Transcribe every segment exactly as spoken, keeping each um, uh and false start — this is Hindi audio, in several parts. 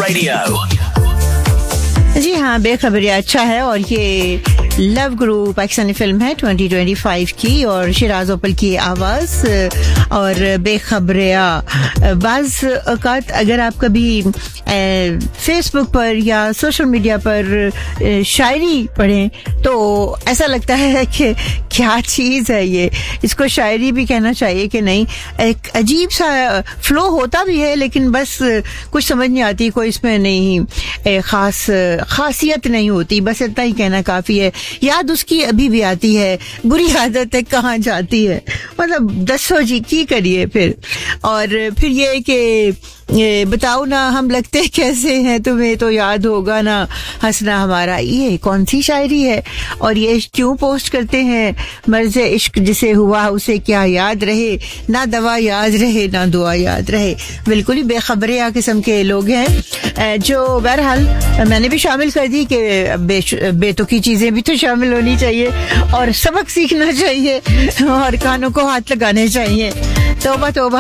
Radio. जी हाँ, बेखबरिया अच्छा है। और ये लव गुरु पाकिस्तानी फिल्म है ट्वेंटी ट्वेंटी फाइव की और शिराज ओपल की आवाज। और बेखबरिया बाज औकात अगर आप कभी फेसबुक पर या सोशल मीडिया पर शायरी पढ़ें तो ऐसा लगता है कि क्या चीज़ है ये, इसको शायरी भी कहना चाहिए कि नहीं। एक अजीब सा फ्लो होता भी है लेकिन बस कुछ समझ नहीं आती, कोई इसमें नहीं खास खासियत नहीं होती, बस इतना ही कहना काफ़ी है। याद उसकी अभी भी आती है, बुरी आदत है कहाँ जाती है, मतलब दसो जी की करिए फिर। और फिर ये कि बताओ ना हम लगते कैसे हैं, तुम्हें तो याद होगा ना हंसना हमारा। ये कौन सी शायरी है और ये क्यों पोस्ट करते हैं? मर्ज़ इश्क जिसे हुआ उसे क्या याद रहे, ना दवा याद रहे ना दुआ याद रहे। बिल्कुल ही बेखबरिया किस्म के लोग हैं जो बहरहाल मैंने भी शामिल कर दी कि बे, बेतुकी चीज़ें भी तो शामिल होनी चाहिए और सबक सीखना चाहिए और कानों को हाथ लगाने चाहिए। तौबा तौबा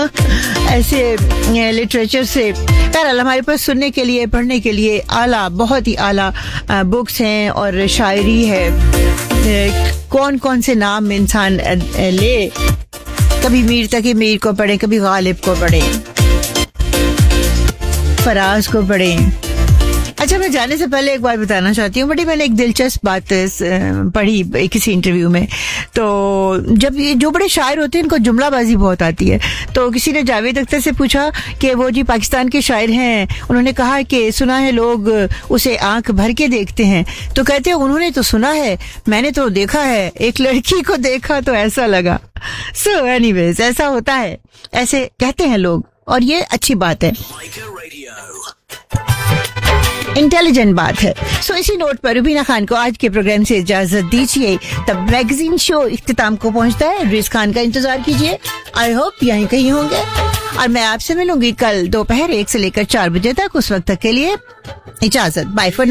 ऐसे लिटरेचर से। बहरहाल हमारे पास सुनने के लिए, पढ़ने के लिए आला, बहुत ही आला बुक्स हैं और शायरी है। कौन कौन से नाम इंसान ले, कभी मीर तकी मीर को पढ़े, कभी गालिब को पढ़े, फराज को पढ़े। अच्छा, मैं जाने से पहले एक बात बताना चाहती हूँ। बड़ी मैंने एक दिलचस्प बात पढ़ी किसी इंटरव्यू में। तो जब ये जो बड़े शायर होते हैं इनको जुमलाबाजी बहुत आती है। तो किसी ने जावेद अख्तर से पूछा कि वो जी पाकिस्तान के शायर हैं, उन्होंने कहा कि सुना है लोग उसे आंख भर के देखते हैं। तो कहते हैं उन्होंने तो सुना है, मैंने तो देखा है, एक लड़की को देखा तो ऐसा लगा। सो एनीवेज ऐसा होता है, ऐसे कहते हैं लोग और ये अच्छी बात है, इंटेलिजेंट बात है। सो so, इसी नोट पर रुबीना खान को आज के प्रोग्राम से इजाजत दीजिए। तब मैगजीन शो इख्तिताम को पहुंचता है, रिज खान का इंतजार कीजिए। आई होप यहीं कहीं होंगे और मैं आपसे मिलूंगी कल दोपहर एक से लेकर चार बजे तक। उस वक्त तक के लिए इजाजत, बाय फॉर